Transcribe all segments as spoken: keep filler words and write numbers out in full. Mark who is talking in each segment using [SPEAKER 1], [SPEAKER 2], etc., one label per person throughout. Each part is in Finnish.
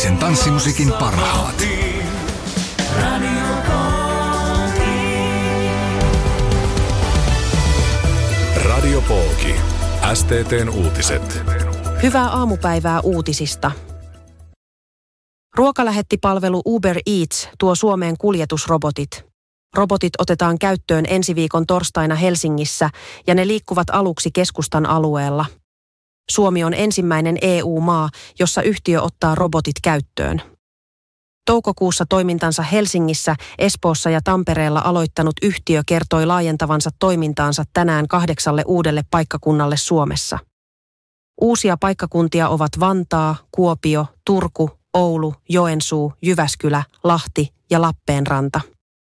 [SPEAKER 1] Suomalaisen tanssimusiikin parhaat. Radio Pooki. S T T:n uutiset.
[SPEAKER 2] Hyvää aamupäivää uutisista. Ruokalähettipalvelu Uber Eats tuo Suomeen kuljetusrobotit. Robotit otetaan käyttöön ensi viikon torstaina Helsingissä ja ne liikkuvat aluksi keskustan alueella. Suomi on ensimmäinen E U-maa, jossa yhtiö ottaa robotit käyttöön. Toukokuussa toimintansa Helsingissä, Espoossa ja Tampereella aloittanut yhtiö kertoi laajentavansa toimintaansa tänään kahdeksalle uudelle paikkakunnalle Suomessa. Uusia paikkakuntia ovat Vantaa, Kuopio, Turku, Oulu, Joensuu, Jyväskylä, Lahti ja Lappeenranta.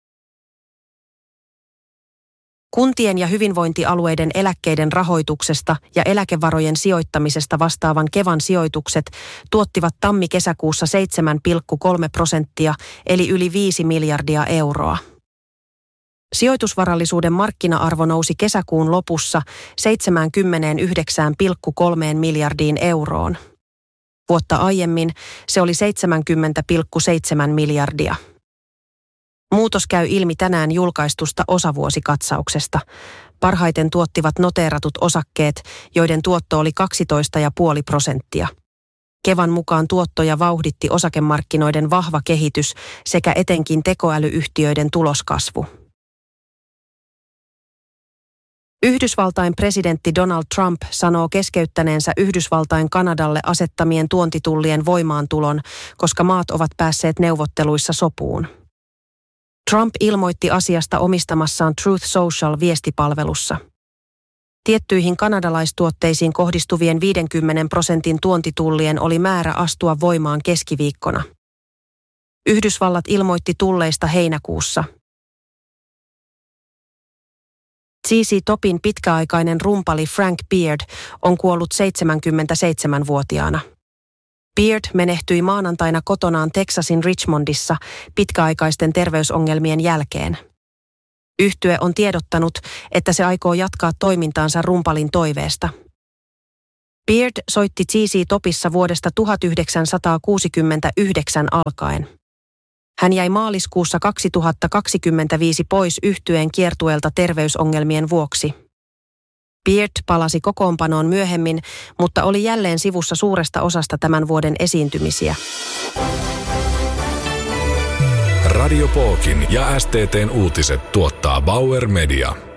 [SPEAKER 2] Kuntien ja hyvinvointialueiden eläkkeiden rahoituksesta ja eläkevarojen sijoittamisesta vastaavan Kevan sijoitukset tuottivat tammi-kesäkuussa seitsemän pilkku kolme prosenttia eli yli viisi miljardia euroa. Sijoitusvarallisuuden markkina-arvo nousi kesäkuun lopussa seitsemänkymmentäyhdeksän pilkku kolme miljardiin euroon. Vuotta aiemmin se oli seitsemänkymmentä pilkku seitsemän miljardia. Muutos käy ilmi tänään julkaistusta osavuosikatsauksesta. Parhaiten tuottivat noteeratut osakkeet, joiden tuotto oli kaksitoista pilkku viisi prosenttia. Kevan mukaan tuottoja vauhditti osakemarkkinoiden vahva kehitys sekä etenkin tekoälyyhtiöiden tuloskasvu. Yhdysvaltain presidentti Donald Trump sanoo keskeyttäneensä Yhdysvaltain Kanadalle asettamien tuontitullien voimaantulon, koska maat ovat päässeet neuvotteluissa sopuun. Trump ilmoitti asiasta omistamassaan Truth Social-viestipalvelussa. Tiettyihin kanadalaistuotteisiin kohdistuvien viidenkymmenen prosentin tuontitullien oli määrä astua voimaan keskiviikkona. Yhdysvallat ilmoitti tulleista heinäkuussa. Z Z Topin pitkäaikainen rumpali Frank Beard on kuollut seitsemänkymmentäseitsemänvuotiaana. Beard menehtyi maanantaina kotonaan Texasin Richmondissa pitkäaikaisten terveysongelmien jälkeen. Yhtye on tiedottanut, että se aikoo jatkaa toimintaansa rumpalin toiveesta. Beard soitti Z Z Topissa vuodesta tuhatyhdeksänsataakuusikymmentäyhdeksän alkaen. Hän jäi maaliskuussa kaksituhattakaksikymmentäviisi pois yhtyeen kiertueelta terveysongelmien vuoksi. Beard palasi kokoonpanoon myöhemmin, mutta oli jälleen sivussa suuresta osasta tämän vuoden esiintymisiä.
[SPEAKER 1] Radio Pookin ja S T T:n uutiset tuottaa Bauer Media.